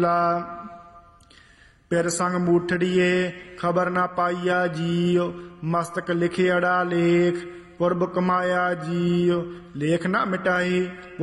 ਪਿਰ ਸੰਗ ਮੂਠੜੀਏ ਖਬਰ ਨਾ ਪਾਈਆ ਜੀਉ, ਮਸਤਕ ਲਿਖਿਆੜਾ ਲੇਖ ਪੁਰਬ ਕਮਾਇਆ ਜੀਉ। ਲੇਖ ਨਾ ਮਿਟਾਈ